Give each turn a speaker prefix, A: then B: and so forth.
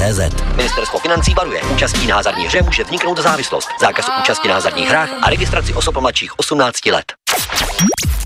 A: CZ. Ministerstvo financí varuje. Účastí na hazardní hře může vzniknout závislost. Zákaz účasti na hazardních hrách a registraci osob mladších 18 let.